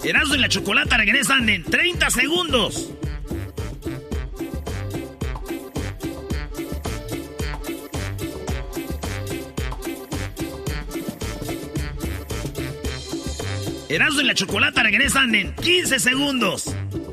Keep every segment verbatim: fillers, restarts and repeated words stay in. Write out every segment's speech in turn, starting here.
Erasmo y la Chocolata regresan en treinta segundos. Erasmo y la Chocolata regresan en quince segundos.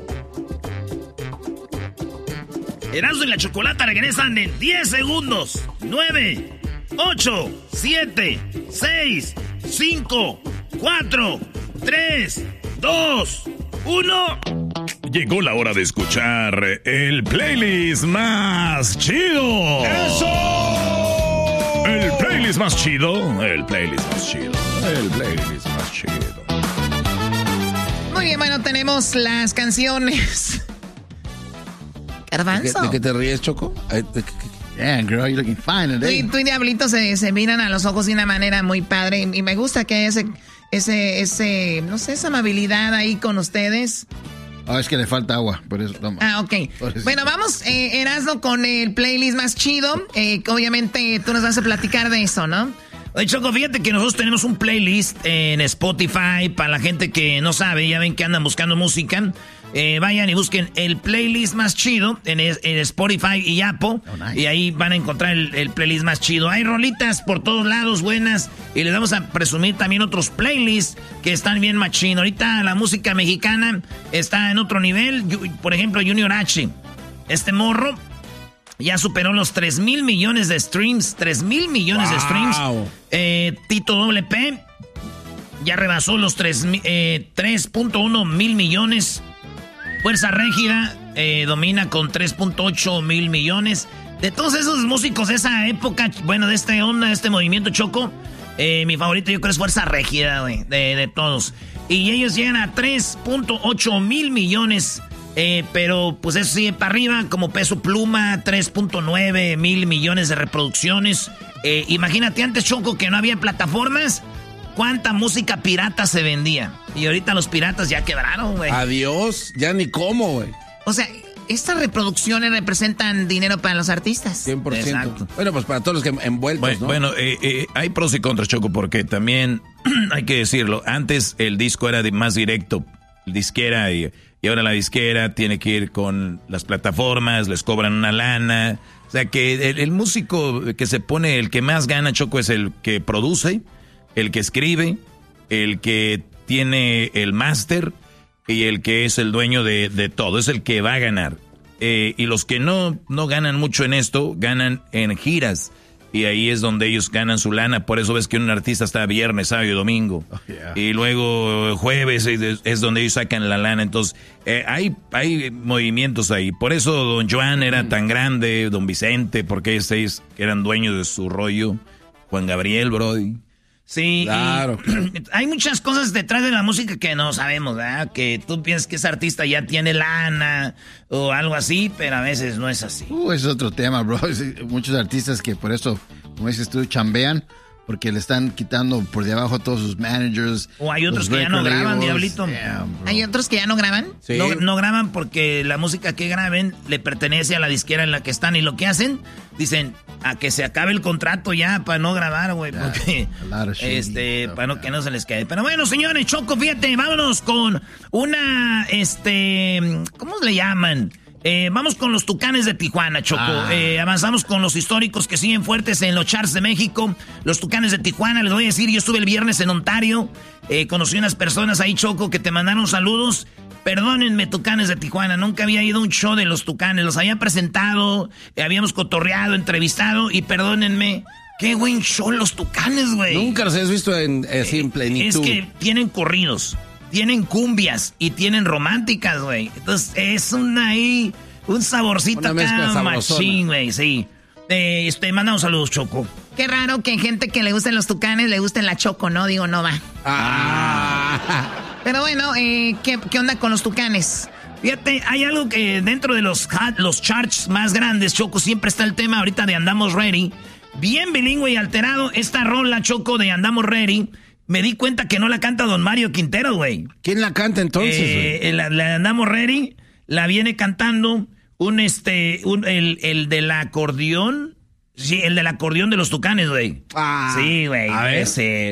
Erasmo y la Chocolata regresan en diez segundos. nueve, ocho, siete, seis, cinco, cuatro, tres, dos, uno. Llegó la hora de escuchar el playlist más chido. ¡Eso! El playlist más chido. El playlist más chido. El playlist más chido. Muy bien, bueno, tenemos las canciones. Garbanzo. ¿De, ¿De qué te ríes, Choco? Yeah, girl, you're looking fine today. Tú, tú y Diablito se, se miran a los ojos de una manera muy padre. Y, y me gusta que ese, ese, ese, no sé, esa amabilidad ahí con ustedes. Oh, es que le falta agua, por eso toma. Ah, ok. Bueno, vamos, eh, Erasmo, con el playlist más chido. Eh, obviamente tú nos vas a platicar de eso, ¿no? Oye, Choco, fíjate que nosotros tenemos un playlist en Spotify para la gente que no sabe, ya ven que andan buscando música. Eh, vayan y busquen el playlist más chido en, en Spotify y Apple. Oh, nice. Y ahí van a encontrar el, el playlist más chido. Hay rolitas por todos lados buenas. Y les vamos a presumir también otros playlists que están bien machín. Ahorita la música mexicana está en otro nivel. Por ejemplo, Junior H. Este morro ya superó los tres mil millones de streams. tres mil millones wow. de streams. Eh, Tito W P ya rebasó los tres punto uno mil millones. Fuerza Régida eh, domina con tres punto ocho mil millones. De todos esos músicos de esa época, bueno, de esta onda, de este movimiento, Choco, eh, mi favorito yo creo es Fuerza Régida, güey, de, de todos. Y ellos llegan a tres punto ocho mil millones, eh, pero pues eso sigue para arriba, como Peso Pluma, tres punto nueve mil millones de reproducciones. Eh, imagínate antes, Choco, que no había plataformas. ¿Cuánta música pirata se vendía? Y ahorita los piratas ya quebraron, güey. Adiós, ya ni cómo, güey. O sea, estas reproducciones representan dinero para los artistas. cien por ciento. Exacto. Bueno, pues para todos los que envueltos, bueno, ¿no? Bueno, eh, eh, hay pros y contras, Choco, porque también, hay que decirlo, antes el disco era de más directo, disquera, y, y ahora la disquera tiene que ir con las plataformas, les cobran una lana. O sea, que el, el músico que se pone, el que más gana, Choco, es el que produce, el que escribe, el que tiene el máster y el que es el dueño de, de todo, es el que va a ganar. Eh, y los que no, no ganan mucho en esto, ganan en giras. Y ahí es donde ellos ganan su lana. Por eso ves que un artista está viernes, sábado y domingo. Oh, yeah. Y luego jueves es, es donde ellos sacan la lana. Entonces, eh, hay, hay movimientos ahí. Por eso Don Juan era tan grande, Don Vicente, porque ellos eran dueños de su rollo. Juan Gabriel, brody. Sí, claro, claro. Hay muchas cosas detrás de la música que no sabemos, ¿verdad? Que tú piensas que ese artista ya tiene lana o algo así, pero a veces no es así. Uh, ese es otro tema, bro. Muchos artistas que por eso, como dices tú, chambean, porque le están quitando por debajo a todos sus managers. O hay otros que ya no graban, Diablito. Yeah, ¿hay otros que ya no graban? Sí. No, no graban porque la música que graben le pertenece a la disquera en la que están. Y lo que hacen, dicen, a que se acabe el contrato ya para no grabar, güey. Yeah, porque, este, para no, que no se les quede. Pero bueno, señores, Choco, fíjate, vámonos con una, este, ¿cómo le llaman? Eh, vamos con los Tucanes de Tijuana, Choco. Ah. Eh, avanzamos con los históricos que siguen fuertes en los charts de México. Los Tucanes de Tijuana, les voy a decir, yo estuve el viernes en Ontario. Eh, conocí unas personas ahí, Choco, que te mandaron saludos. Perdónenme, Tucanes de Tijuana, nunca había ido a un show de los Tucanes. Los había presentado, eh, habíamos cotorreado, entrevistado, y perdónenme, qué buen show los Tucanes, güey. Nunca los has visto en, así en plenitud. Es que tienen corridos, tienen cumbias y tienen románticas, güey. Entonces es una ahí, un saborcito acá machín, güey, sí. Eh, este, mandamos saludos, Choco. Qué raro que gente que le gusten los Tucanes le gusten la Choco, ¿no? Digo, no va. Ah. Pero bueno, eh, ¿qué, ¿qué onda con los Tucanes? Fíjate, hay algo que dentro de los, los charts más grandes, Choco, siempre está el tema ahorita de Andamos Ready. Bien bilingüe y alterado, esta rola, Choco, de Andamos Ready. Me di cuenta que no la canta Don Mario Quintero, güey. ¿Quién la canta entonces, güey? Eh, la, la Andamos Ready, la viene cantando un, este, un, el, el del acordeón. Sí, el del acordeón de los Tucanes, güey. Ah. Sí, güey. A ver. Ese.